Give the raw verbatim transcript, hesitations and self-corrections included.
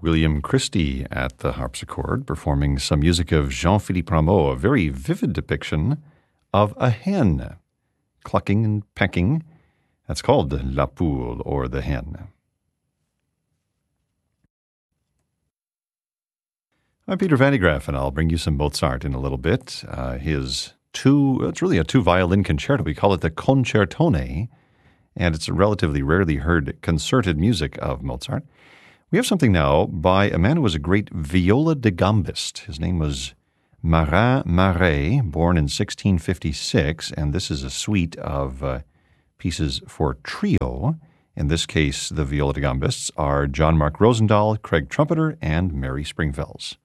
William Christie at the harpsichord, performing some music of Jean-Philippe Rameau, a very vivid depiction of a hen clucking and pecking. That's called La Poule, or the hen. I'm Peter Van de Graaff, and I'll bring you some Mozart in a little bit. Uh, his two, it's really a two-violin concerto. We call it the Concertone, and it's relatively rarely heard concerted music of Mozart. We have something now by a man who was a great viola da gambist. His name was Marin Marais, born in sixteen fifty-six, and this is a suite of uh, pieces for trio. In this case, the viola da gambists are John Mark Rosendahl, Craig Trumpeter, and Mary Springfells.